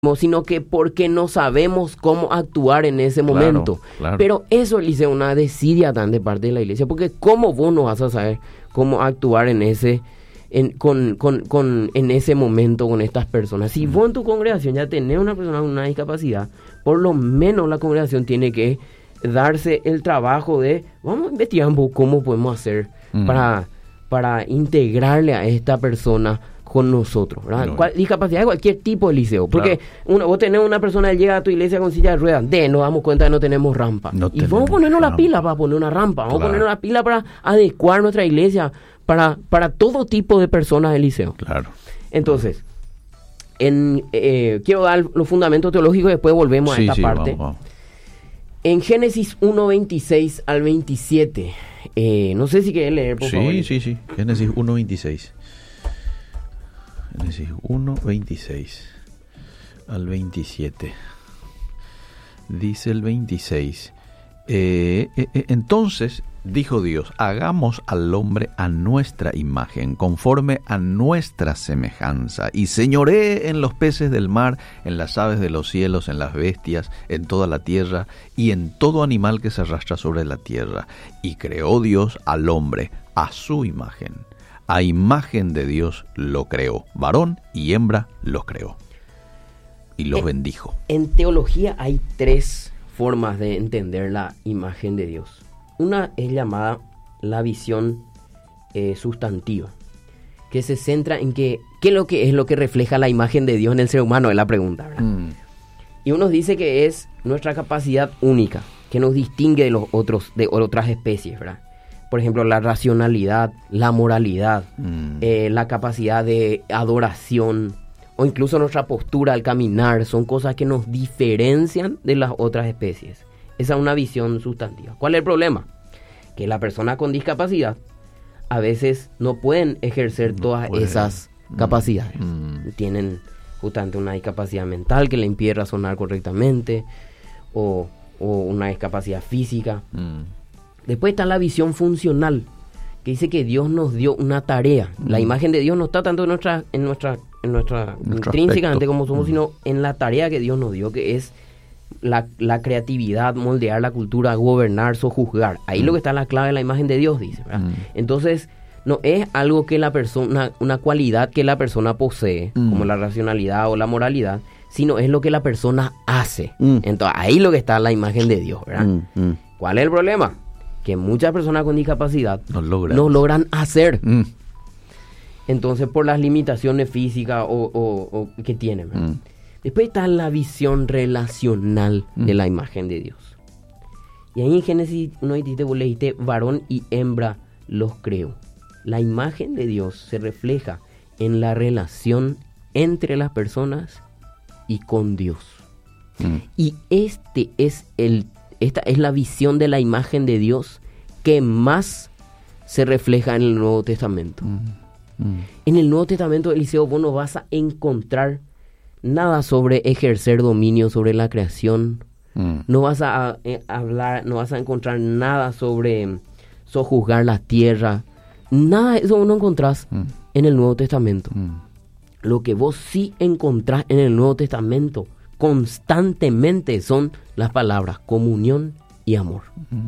sino que porque no sabemos cómo actuar en ese momento. Claro. Pero eso, Eliseo, es una desidia tan de parte de la iglesia, porque ¿cómo vos no vas a saber cómo actuar en ese en ese momento con estas personas? Si vos en tu congregación ya tenés una persona con una discapacidad, por lo menos la congregación tiene que darse el trabajo de, vamos a investigar un poco cómo podemos hacer para integrarle a esta persona con nosotros, ¿verdad? No. Discapacidad de cualquier tipo, Eliseo, porque vos tenés una persona que llega a tu iglesia con silla de ruedas, nos damos cuenta que no tenemos rampa, y vamos a ponernos la pila para poner una rampa, vamos a ponernos la pila para adecuar nuestra iglesia para todo tipo de personas, Eliseo. Claro. Entonces, quiero dar los fundamentos teológicos y después volvemos a esta parte. Vamos. En Génesis 1, 26 al 27, no sé si querés leer, por favor. Sí. Génesis 1, 26. Génesis 1, 26 al 27. Dice el 26. Entonces dijo Dios: hagamos al hombre a nuestra imagen, conforme a nuestra semejanza, y señoree en los peces del mar, en las aves de los cielos, en las bestias, en toda la tierra, y en todo animal que se arrastra sobre la tierra. Y creó Dios al hombre a su imagen. A imagen de Dios lo creó, varón y hembra los creó. Y los bendijo. En teología hay tres formas de entender la imagen de Dios. Una es llamada la visión sustantiva, que se centra en qué es lo que refleja la imagen de Dios en el ser humano, es la pregunta, ¿verdad? Y uno dice que es nuestra capacidad única, que nos distingue de los otros, de otras especies, ¿verdad? Por ejemplo, la racionalidad, la moralidad, la capacidad de adoración, o incluso nuestra postura al caminar, son cosas que nos diferencian de las otras especies. Esa es una visión sustantiva. ¿Cuál es el problema? Que las personas con discapacidad a veces no pueden ejercer todas esas capacidades. Tienen justamente una discapacidad mental que le impide razonar correctamente, o una discapacidad física. Después está la visión funcional, que dice que Dios nos dio una tarea. La imagen de Dios no está tanto en nuestra intrínsecamente como somos, sino en la tarea que Dios nos dio, que es la creatividad, moldear la cultura, gobernar, sojuzgar. Ahí lo que está la clave de la imagen de Dios, dice, ¿verdad? Entonces, no es algo que la persona, una cualidad que la persona posee, como la racionalidad o la moralidad, sino es lo que la persona hace. Entonces, ahí lo que está la imagen de Dios, ¿verdad? ¿Cuál es el problema? Que muchas personas con discapacidad no logran hacer. Entonces, por las limitaciones físicas o que tienen, ¿verdad? Después está la visión relacional de la imagen de Dios. Y ahí en Génesis 1:27 vos leíste, varón y hembra los creó. La imagen de Dios se refleja en la relación entre las personas y con Dios. Y esta es la visión de la imagen de Dios que más se refleja en el Nuevo Testamento. En el Nuevo Testamento, Eliseo, vos no vas a encontrar nada sobre ejercer dominio sobre la creación. No vas a no vas a encontrar nada sobre sojuzgar la tierra. Nada de eso no encontrás en el Nuevo Testamento. Lo que vos sí encontrás en el Nuevo Testamento constantemente son las palabras comunión y amor.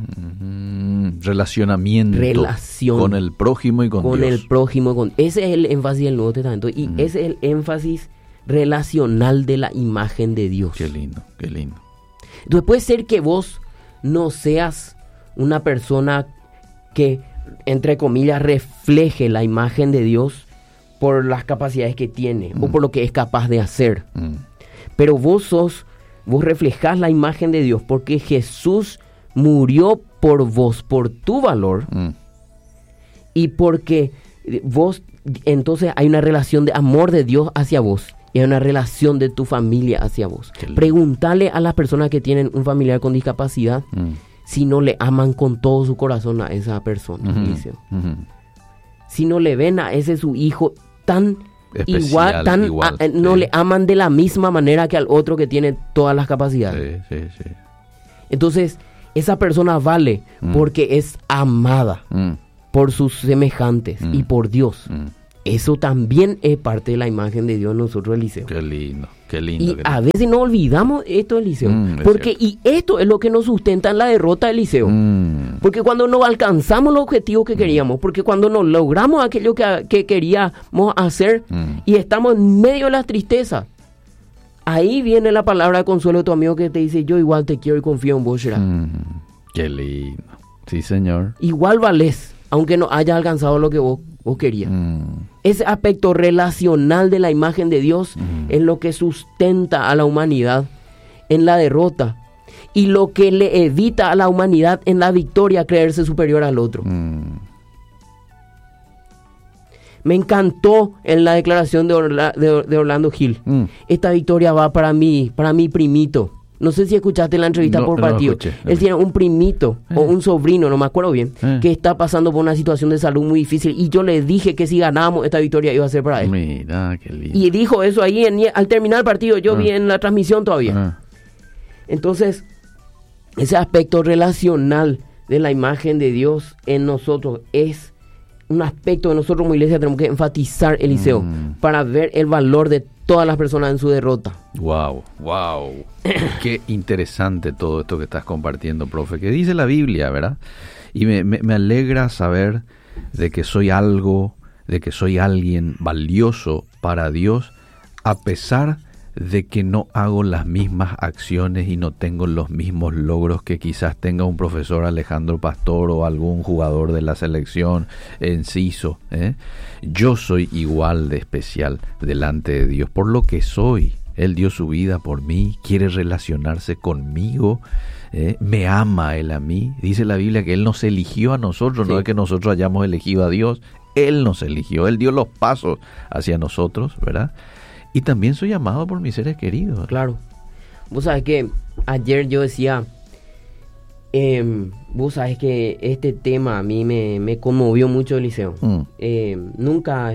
Relación con el prójimo y con Dios. El prójimo, ese es el énfasis del Nuevo Testamento, y ese es el énfasis relacional de la imagen de Dios. Qué lindo. Entonces puede ser que vos no seas una persona que, entre comillas, refleje la imagen de Dios por las capacidades que tiene o por lo que es capaz de hacer. Pero vos reflejás la imagen de Dios porque Jesús murió por vos, por tu valor, y porque vos, entonces hay una relación de amor de Dios hacia vos y hay una relación de tu familia hacia vos. Pregúntale a las personas que tienen un familiar con discapacidad si no le aman con todo su corazón a esa persona. Si no le ven a ese su hijo tan especial, igual, no le aman de la misma manera que al otro que tiene todas las capacidades. Sí. Entonces, esa persona vale porque es amada por sus semejantes y por Dios. Eso también es parte de la imagen de Dios en nosotros, Eliseo. Qué lindo. Qué lindo. Y a veces no olvidamos esto, Eliseo. Porque y esto es lo que nos sustenta en la derrota, Eliseo. Porque cuando no alcanzamos los objetivos que queríamos, porque cuando no logramos aquello que queríamos hacer y estamos en medio de la tristeza, ahí viene la palabra de consuelo de tu amigo que te dice: yo igual te quiero y confío en vos, Shera. Qué lindo. Sí, Señor. Igual valés, aunque no hayas alcanzado lo que vos querías. Ese aspecto relacional de la imagen de Dios es lo que sustenta a la humanidad en la derrota y lo que le evita a la humanidad en la victoria creerse superior al otro. Me encantó en la declaración de Orlando Gil. Esta victoria va para mi primito. No sé si escuchaste la entrevista por partido. Él tiene un primito o un sobrino, no me acuerdo bien, que está pasando por una situación de salud muy difícil. Y yo le dije que si ganábamos esta victoria iba a ser para él. Mira, qué lindo. Y dijo eso ahí al terminar el partido. Yo vi en la transmisión todavía. Entonces, ese aspecto relacional de la imagen de Dios en nosotros es un aspecto que nosotros como iglesia tenemos que enfatizar, Eliseo, para ver el valor de todas las personas en su derrota. Wow. Qué interesante todo esto que estás compartiendo, profe. Que dice la Biblia, ¿verdad? Y me alegra saber de que soy algo, de que soy alguien valioso para Dios, a pesar de que no hago las mismas acciones y no tengo los mismos logros que quizás tenga un profesor Alejandro Pastor o algún jugador de la selección Enciso. Yo soy igual de especial delante de Dios por lo que soy. Él dio su vida por mí, quiere relacionarse conmigo, me ama Él a mí. Dice la Biblia que Él nos eligió a nosotros, no es que nosotros hayamos elegido a Dios. Él nos eligió, Él dio los pasos hacia nosotros, ¿verdad? Y también soy amado por mis seres queridos. Claro. Vos sabés que ayer yo decía, vos sabés que este tema a mí me conmovió mucho, Eliseo. Nunca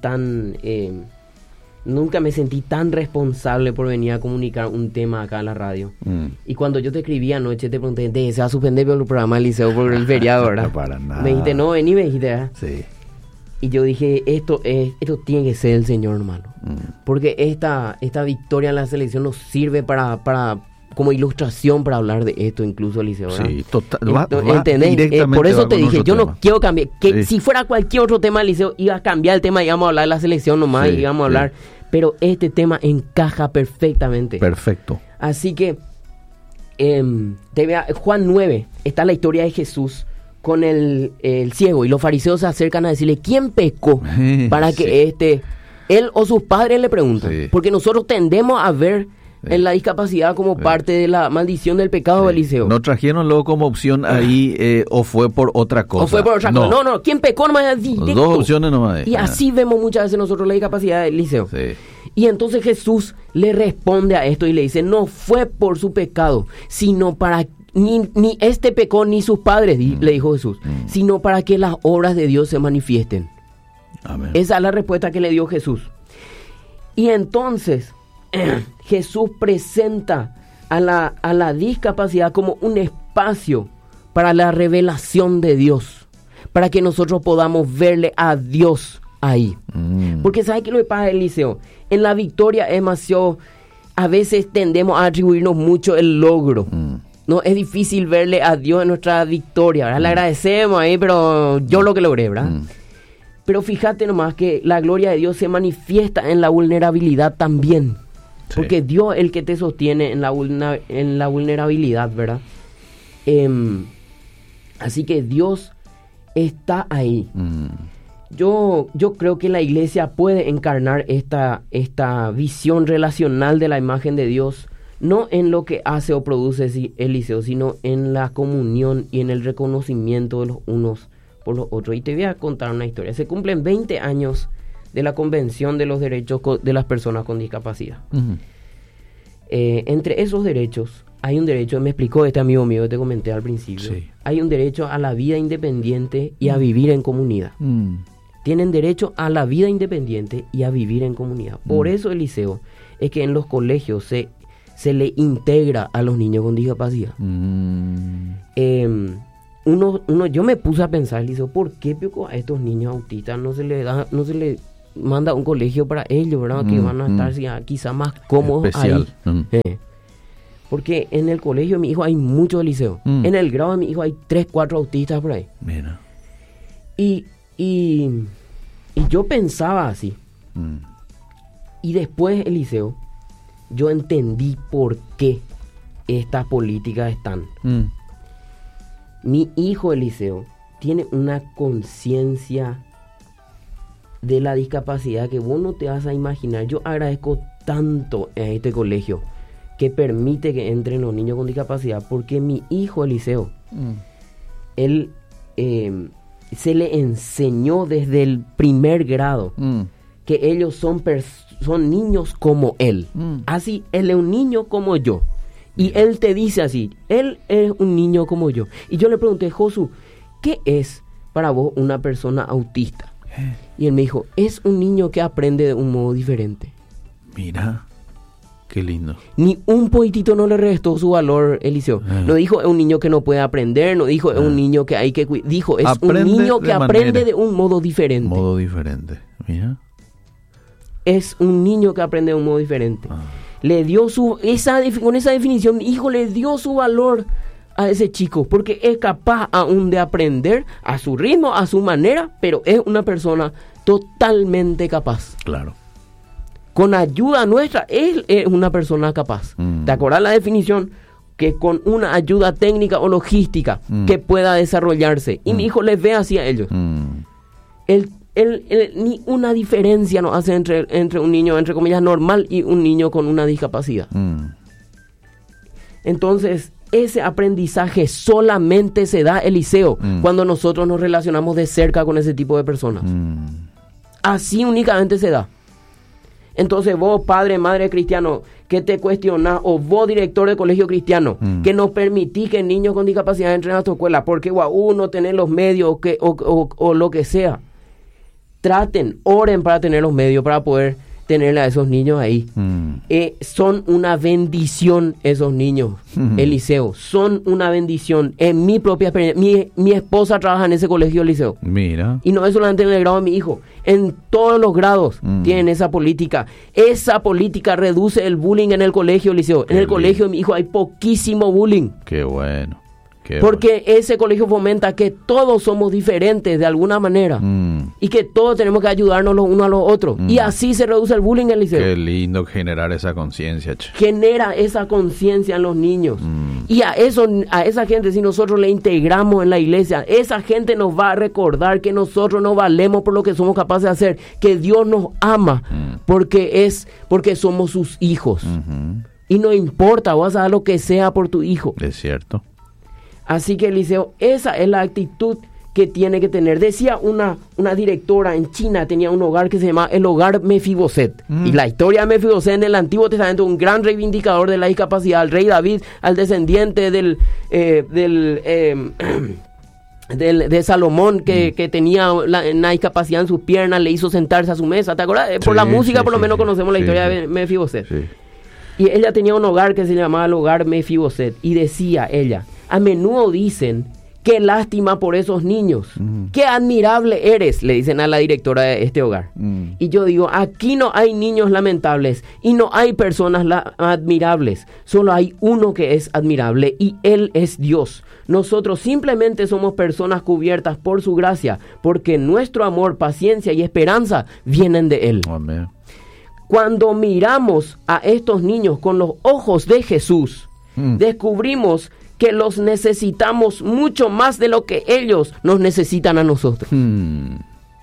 me sentí tan responsable por venir a comunicar un tema acá a la radio. Y cuando yo te escribí anoche, te pregunté, ¿se va a suspender el programa, Eliseo, por el feriado, verdad? No, para nada. Me dijiste, no, vení, me dijiste, ¿verdad? Sí. Y yo dije, esto tiene que ser el Señor, hermano. Porque esta victoria en la selección nos sirve para como ilustración para hablar de esto, incluso, Eliseo, ¿verdad? Sí, total. ¿Entendés? Por eso te dije, yo no quiero cambiar. Que si fuera cualquier otro tema, Eliseo, iba a cambiar el tema y íbamos a hablar de la selección nomás, y íbamos a hablar. Pero este tema encaja perfectamente. Perfecto. Así que, Juan 9, está la historia de Jesús con el ciego, y los fariseos se acercan a decirle, ¿quién pecó para que él o sus padres le preguntan? Porque nosotros tendemos a ver en la discapacidad como parte de la maldición del pecado, Eliseo. ¿No trajeron luego como opción ahí o fue por otra cosa? ¿O fue por otra cosa? No, ¿quién pecó nomás? Directo. Dos opciones nomás. Y así vemos muchas veces nosotros la discapacidad, Eliseo. Sí. Y entonces Jesús le responde a esto y le dice, no fue por su pecado, sino para ni este pecó ni sus padres, le dijo Jesús, sino para que las obras de Dios se manifiesten. Amén. Esa es la respuesta que le dio Jesús. Y entonces Jesús presenta a la discapacidad como un espacio para la revelación de Dios, para que nosotros podamos verle a Dios ahí. Porque ¿sabes qué es lo que pasa, Eliseo? En la victoria a veces tendemos a atribuirnos mucho el logro. No, es difícil verle a Dios en nuestra victoria, ¿verdad? Le agradecemos ahí, pero yo lo que logré, ¿verdad? Pero fíjate nomás que la gloria de Dios se manifiesta en la vulnerabilidad también. Sí. Porque Dios es el que te sostiene en la vulnerabilidad, ¿verdad? Así que Dios está ahí. Yo creo que la iglesia puede encarnar esta visión relacional de la imagen de Dios, no en lo que hace o produce Eliseo, sino en la comunión y en el reconocimiento de los unos por los otros. Y te voy a contar una historia. Se cumplen 20 años de la Convención de los Derechos de las Personas con Discapacidad. Entre esos derechos, hay un derecho, me explicó este amigo mío que te comenté al principio, hay un derecho a la vida independiente y a vivir en comunidad. Tienen derecho a la vida independiente y a vivir en comunidad. Por eso, Eliseo, es que en los colegios se le integra a los niños con discapacidad. Yo me puse a pensar, Eliseo, ¿por qué a estos niños autistas no se les manda a un colegio para ellos, ¿verdad? Que van a estar quizá más cómodos especial. Ahí. Porque en el colegio de mi hijo hay muchos de liceo. En el grado de mi hijo hay 3, 4 autistas por ahí. Mira. Y yo pensaba así. Y después el liceo, yo entendí por qué estas políticas están. Mi hijo Eliseo tiene una conciencia de la discapacidad que vos no te vas a imaginar. Yo agradezco tanto a este colegio que permite que entren los niños con discapacidad, porque mi hijo Eliseo, él se le enseñó desde el primer grado que ellos son niños como él. Así, él es un niño como yo. Y él te dice así, él es un niño como yo. Y yo le pregunté, Josu, ¿qué es para vos una persona autista? Y él me dijo, es un niño que aprende de un modo diferente. Mira, qué lindo. Ni un poquitito no le restó su valor, Eliseo. No dijo, es un niño que no puede aprender, no dijo, es un niño que hay que cuidar. Dijo, es un niño que aprende de un modo diferente. Modo diferente, mira. Es un niño que aprende de un modo diferente. Le dio con esa definición, mi hijo le dio su valor a ese chico, porque es capaz aún de aprender a su ritmo, a su manera, pero es una persona totalmente capaz. Claro. Con ayuda nuestra, él es una persona capaz. ¿Te acordás la definición? Que con una ayuda técnica o logística que pueda desarrollarse. Y mi hijo les ve así a ellos. Él ni una diferencia no hace entre un niño, entre comillas, normal y un niño con una discapacidad. Entonces, ese aprendizaje solamente se da, Eliseo, cuando nosotros nos relacionamos de cerca con ese tipo de personas. Así únicamente se da. Entonces vos, padre, madre cristiano, que te cuestionás, o vos, director de colegio cristiano, que no permitís que niños con discapacidad entren a tu escuela, porque no tenés los medios o lo que sea. Oren para tener los medios para poder tener a esos niños ahí. Son una bendición esos niños, Eliseo. Son una bendición. En mi propia experiencia, mi esposa trabaja en ese colegio, Eliseo. Mira. Y no es solamente en el grado de mi hijo. En todos los grados tienen esa política. Esa política reduce el bullying en el colegio, Eliseo. En el colegio de mi hijo hay poquísimo bullying. Qué bueno. Porque ese colegio fomenta que todos somos diferentes de alguna manera y que todos tenemos que ayudarnos los unos a los otros y así se reduce el bullying en el liceo. Qué lindo generar esa conciencia. Genera esa conciencia en los niños y a esa gente, si nosotros le integramos en la iglesia, esa gente nos va a recordar que nosotros no valemos por lo que somos capaces de hacer, que Dios nos ama porque somos sus hijos y no importa, vas a dar lo que sea por tu hijo. Es cierto. Así que, Eliseo, esa es la actitud que tiene que tener. Decía una directora en China, tenía un hogar que se llamaba el hogar Mefiboset. Y la historia de Mefiboset en el Antiguo Testamento, un gran reivindicador de la discapacidad, al rey David, al descendiente de Salomón, que tenía una discapacidad en sus piernas, le hizo sentarse a su mesa. ¿Te acuerdas? Por la música, por lo menos conocemos la historia de Mefiboset. Sí. Y ella tenía un hogar que se llamaba el hogar Mefiboset. Y decía ella, a menudo dicen, qué lástima por esos niños, qué admirable eres, le dicen a la directora de este hogar. Y yo digo, aquí no hay niños lamentables y no hay personas admirables, solo hay uno que es admirable y Él es Dios. Nosotros simplemente somos personas cubiertas por su gracia, porque nuestro amor, paciencia y esperanza vienen de Él. Amén. Cuando miramos a estos niños con los ojos de Jesús, descubrimos que los necesitamos mucho más de lo que ellos nos necesitan a nosotros. En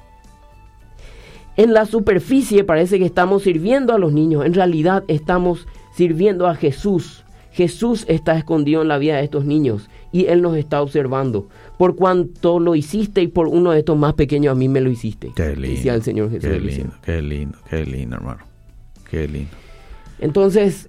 la superficie parece que estamos sirviendo a los niños. En realidad estamos sirviendo a Jesús. Jesús está escondido en la vida de estos niños y Él nos está observando. Por cuanto lo hiciste y por uno de estos más pequeños a mí me lo hiciste. Qué lindo. Decía el Señor Jesús. Qué lindo, hermano. Qué lindo. Entonces,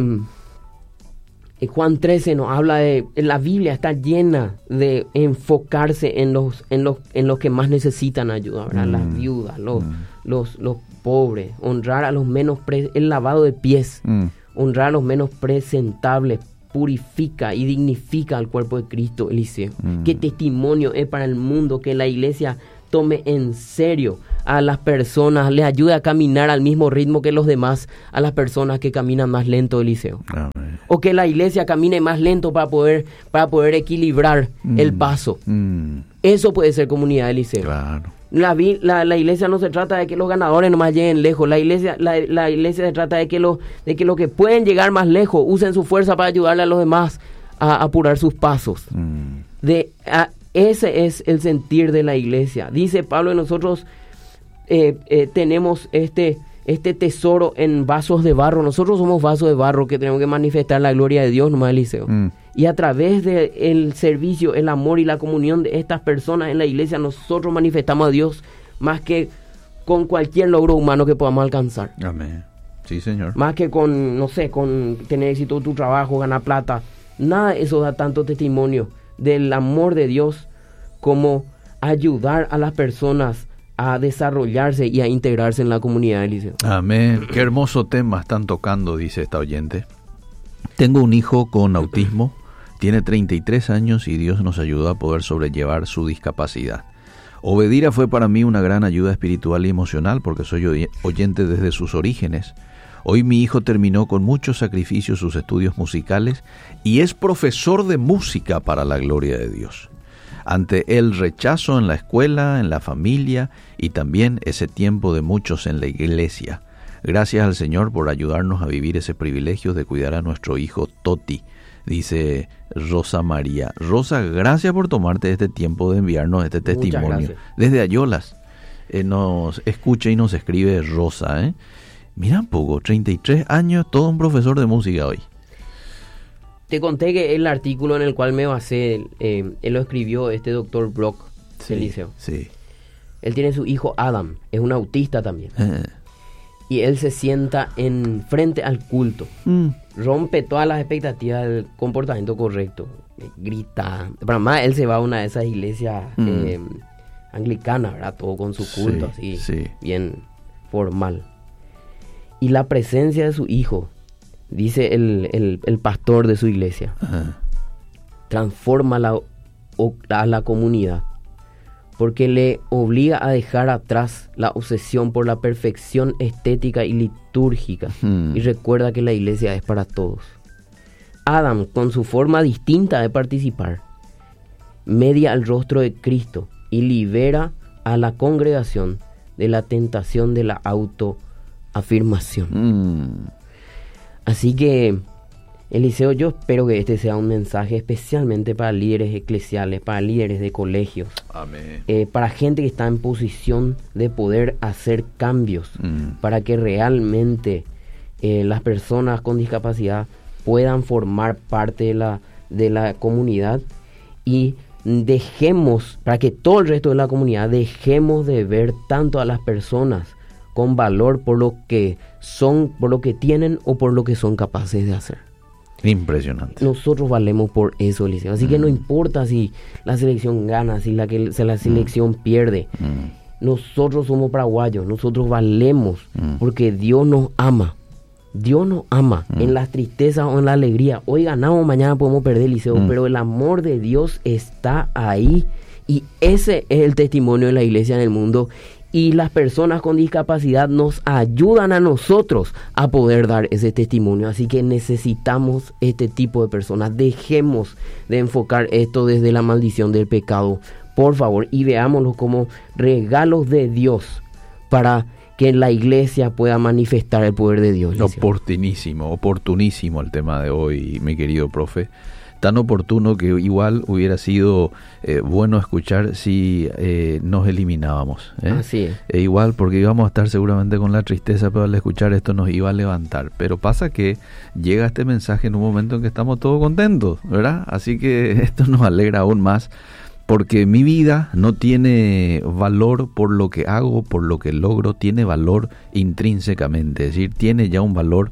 Juan 13 nos habla de, la Biblia está llena de enfocarse en los que más necesitan ayuda, ¿verdad? Las viudas, los pobres, honrar a los menos, el lavado de pies, honrar a los menos presentables, purifica y dignifica al cuerpo de Cristo, Eliseo. Qué testimonio es para el mundo que la iglesia tome en serio a las personas, les ayude a caminar al mismo ritmo que los demás, a las personas que caminan más lento, Eliseo. Amén. O que la iglesia camine más lento para poder equilibrar el paso. Eso puede ser comunidad, Eliseo. Claro. La iglesia no se trata de que los ganadores nomás lleguen lejos. La iglesia se trata de que los que pueden llegar más lejos usen su fuerza para ayudarle a los demás a apurar sus pasos. Ese es el sentir de la iglesia. Dice Pablo, y nosotros tenemos este tesoro en vasos de barro. Nosotros somos vasos de barro que tenemos que manifestar la gloria de Dios, nomás, Eliseo. Y a través del servicio, el amor y la comunión de estas personas en la iglesia, nosotros manifestamos a Dios más que con cualquier logro humano que podamos alcanzar. Amén. Sí, Señor. Más que con, no sé, con tener éxito en tu trabajo, ganar plata. Nada de eso da tanto testimonio del amor de Dios como ayudar a las personas a desarrollarse y a integrarse en la comunidad, Eliseo. Amén. Qué hermoso tema están tocando, dice esta oyente. Tengo un hijo con autismo, tiene 33 años y Dios nos ayudó a poder sobrellevar su discapacidad. Obedira fue para mí una gran ayuda espiritual y emocional porque soy oyente desde sus orígenes. Hoy mi hijo terminó con mucho sacrificio sus estudios musicales y es profesor de música para la gloria de Dios. Ante el rechazo en la escuela, en la familia y también ese tiempo de muchos en la iglesia. Gracias al Señor por ayudarnos a vivir ese privilegio de cuidar a nuestro hijo Toti, dice Rosa María. Rosa, gracias por tomarte este tiempo de enviarnos este testimonio. Desde Ayolas nos escucha y nos escribe Rosa. Mira un poco, 33 años, todo un profesor de música hoy. Te conté que el artículo en el cual me basé, él lo escribió este doctor Brock, sí, Eliseo. Sí. Él tiene su hijo Adam, es un autista también. Y él se sienta en frente al culto. Rompe todas las expectativas del comportamiento correcto. Grita. Para más, él se va a una de esas iglesias anglicanas, ¿verdad? Todo con su culto, así, bien formal. Y la presencia de su hijo, dice el pastor de su iglesia, transforma a la comunidad. Porque le obliga a dejar atrás la obsesión por la perfección estética y litúrgica. Y recuerda que la iglesia es para todos. Adam, con su forma distinta de participar, media el rostro de Cristo y libera a la congregación de la tentación de la autoafirmación. Así que, Eliseo, yo espero que este sea un mensaje especialmente para líderes eclesiales, para líderes de colegios. Amén. Para gente que está en posición de poder hacer cambios, para que realmente las personas con discapacidad puedan formar parte de la comunidad y dejemos, para que todo el resto de la comunidad dejemos de ver tanto a las personas con valor por lo que son, por lo que tienen o por lo que son capaces de hacer. Impresionante. Nosotros valemos por eso, Eliseo. Así que no importa si la selección gana, si la selección pierde. Nosotros somos paraguayos, nosotros valemos porque Dios nos ama. Dios nos ama en las tristezas o en la alegría. Hoy ganamos, mañana podemos perder, Eliseo, pero el amor de Dios está ahí y ese es el testimonio de la iglesia en el mundo. Y las personas con discapacidad nos ayudan a nosotros a poder dar ese testimonio. Así que necesitamos este tipo de personas. Dejemos de enfocar esto desde la maldición del pecado, por favor, y veámoslo como regalos de Dios para que la iglesia pueda manifestar el poder de Dios. Oportunísimo el tema de hoy, mi querido profe. Tan oportuno que igual hubiera sido bueno escuchar si nos eliminábamos. Así es. Igual, porque íbamos a estar seguramente con la tristeza, pero al escuchar esto nos iba a levantar. Pero pasa que llega este mensaje en un momento en que estamos todos contentos, ¿verdad? Así que esto nos alegra aún más, porque mi vida no tiene valor por lo que hago, por lo que logro, tiene valor intrínsecamente, es decir, tiene ya un valor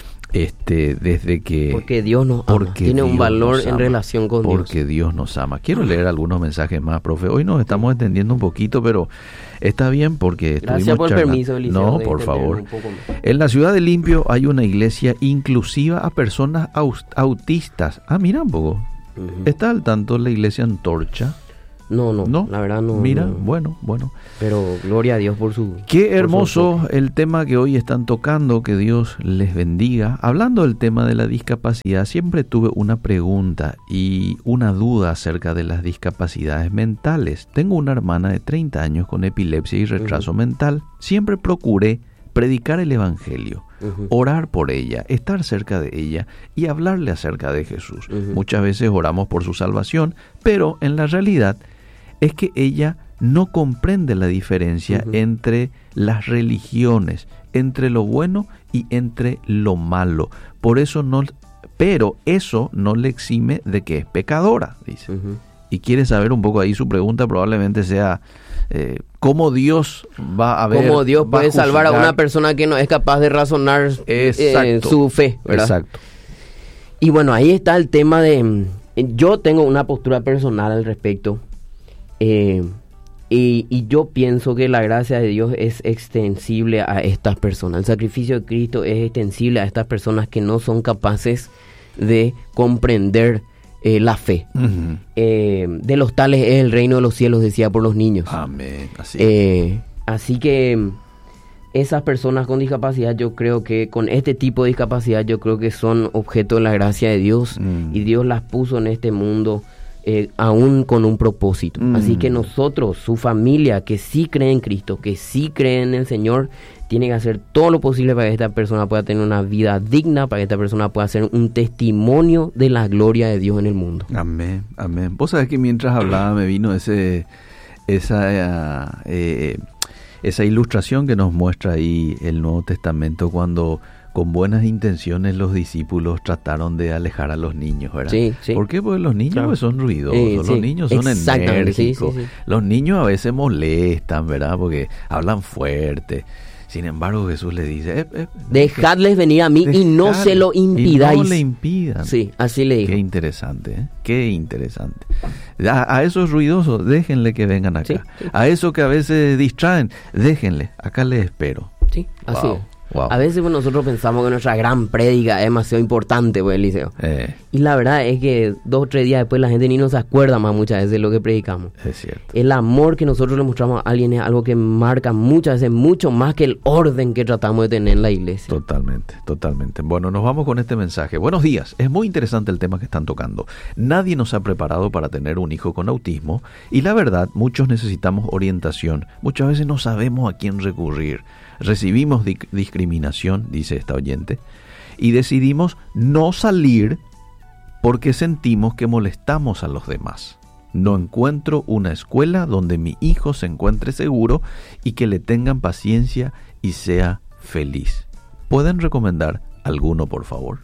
desde que... Porque Dios nos ama, tiene un valor en relación con Dios. Porque Dios nos ama. Quiero leer algunos mensajes más, profe. Hoy nos estamos extendiendo un poquito, pero está bien porque gracias por el permiso, Eliseo. No, por favor. En la ciudad de Limpio hay una iglesia inclusiva a personas autistas. Ah, mira un poco. ¿Está al tanto la iglesia Antorcha? No, la verdad no. Mira, no. bueno. Pero gloria a Dios por su... Qué hermoso por su el tema que hoy están tocando, que Dios les bendiga. Hablando del tema de la discapacidad, siempre tuve una pregunta y una duda acerca de las discapacidades mentales. Tengo una hermana de 30 años con epilepsia y retraso mental. Siempre procuré predicar el evangelio, orar por ella, estar cerca de ella y hablarle acerca de Jesús. Muchas veces oramos por su salvación, pero en la realidad es que ella no comprende la diferencia entre las religiones, entre lo bueno y entre lo malo. Por eso pero eso no le exime de que es pecadora, dice. Y quiere saber un poco ahí, su pregunta probablemente sea cómo Dios va a ver, cómo Dios puede salvar a una persona que no es capaz de razonar su fe, ¿verdad? Exacto. Y bueno, ahí está el tema de... Yo tengo una postura personal al respecto. Y yo pienso que la gracia de Dios es extensible a estas personas. El sacrificio de Cristo es extensible a estas personas que no son capaces de comprender la fe. De los tales es el reino de los cielos, decía por los niños. Amén. Así que esas personas con discapacidad, yo creo que con este tipo de discapacidad, yo creo que son objeto de la gracia de Dios. Y Dios las puso en este mundo aún con un propósito. Así que nosotros, su familia, que sí cree en Cristo, que sí cree en el Señor, tiene que hacer todo lo posible para que esta persona pueda tener una vida digna, para que esta persona pueda ser un testimonio de la gloria de Dios en el mundo. Amén. Vos sabés que mientras hablaba me vino esa ilustración que nos muestra ahí el Nuevo Testamento, cuando con buenas intenciones los discípulos trataron de alejar a los niños, ¿verdad? Sí. ¿Por qué? Porque los niños pues son ruidosos, los niños son enérgicos, los niños a veces molestan, ¿verdad? Porque hablan fuerte. Sin embargo, Jesús le dice, dejadles venir a mí y no se lo impidáis. Y no le impidan. Sí, así le dijo. Qué interesante, ¿eh? Qué interesante. A esos ruidosos, déjenle que vengan acá. Sí. A esos que a veces distraen, déjenle, acá les espero. Sí, así es. Wow. A veces nosotros pensamos que nuestra gran prédica es demasiado importante, pues, Eliseo. Y la verdad es que 2 o 3 días después la gente ni nos acuerda más muchas veces de lo que predicamos. Es cierto. El amor que nosotros le mostramos a alguien es algo que marca muchas veces mucho más que el orden que tratamos de tener en la iglesia. Totalmente. Bueno, nos vamos con este mensaje. Buenos días. Es muy interesante el tema que están tocando. Nadie nos ha preparado para tener un hijo con autismo y la verdad, muchos necesitamos orientación. Muchas veces no sabemos a quién recurrir. Recibimos discriminación, dice esta oyente, y decidimos no salir porque sentimos que molestamos a los demás. No encuentro una escuela donde mi hijo se encuentre seguro y que le tengan paciencia y sea feliz. ¿Pueden recomendar alguno, por favor?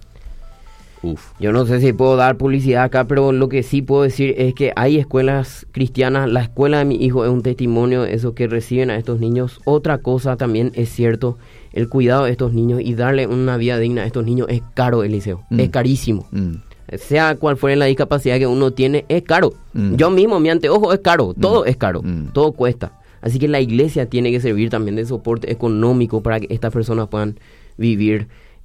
Yo no sé si puedo dar publicidad acá, pero lo que sí puedo decir es que hay escuelas cristianas. La escuela de mi hijo es un testimonio de eso, que reciben a estos niños. Otra cosa también es cierto, el cuidado de estos niños y darle una vida digna a estos niños es caro, Eliseo. Es carísimo. Sea cual fuera la discapacidad que uno tiene, es caro. Yo mismo, mi anteojo es caro. Todo es caro. Todo cuesta. Así que la iglesia tiene que servir también de soporte económico para que estas personas puedan vivir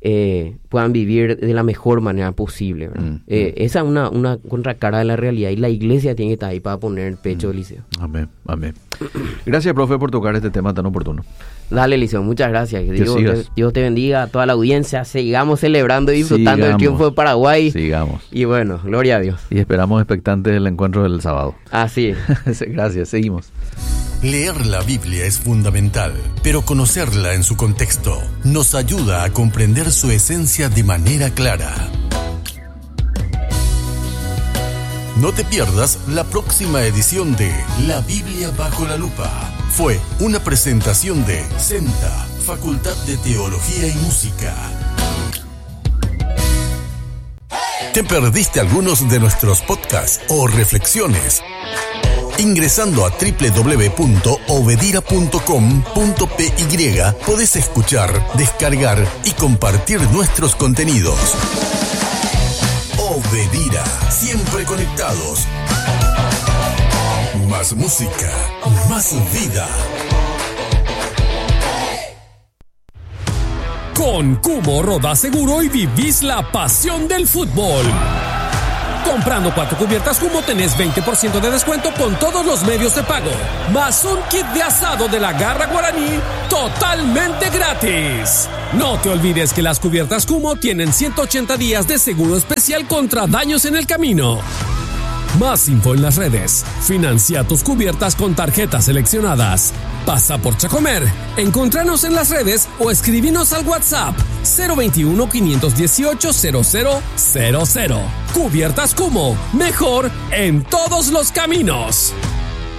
de la mejor manera posible, ¿verdad? Esa es una contracara de la realidad y la iglesia tiene que estar ahí para poner el pecho, Eliseo. Amén. Gracias, profe, por tocar este tema tan oportuno. Dale, Eliseo, muchas gracias. Dios te bendiga, a toda la audiencia. Sigamos celebrando y disfrutando del triunfo de Paraguay. Sigamos. Y bueno, gloria a Dios. Y esperamos expectantes del encuentro del sábado. Así es. Gracias, seguimos. Leer la Biblia es fundamental, pero conocerla en su contexto nos ayuda a comprender su esencia de manera clara. No te pierdas la próxima edición de La Biblia bajo la lupa. Fue una presentación de SENTA, Facultad de Teología y Música. ¿Te perdiste algunos de nuestros podcasts o reflexiones? Ingresando a www.obedira.com.py podés escuchar, descargar y compartir nuestros contenidos. Obedira, siempre conectados. Más música, más vida. Con Cubo roda seguro y vivís la pasión del fútbol. Comprando 4 cubiertas Kumo tenés 20% de descuento con todos los medios de pago. Más un kit de asado de la Garra Guaraní totalmente gratis. No te olvides que las cubiertas Kumo tienen 180 días de seguro especial contra daños en el camino. Más info en las redes. Financia tus cubiertas con tarjetas seleccionadas. Pasa por Chacomer. Encontranos en las redes o escribinos al WhatsApp 021-518-0000. Cubiertas Kumo. Mejor en todos los caminos.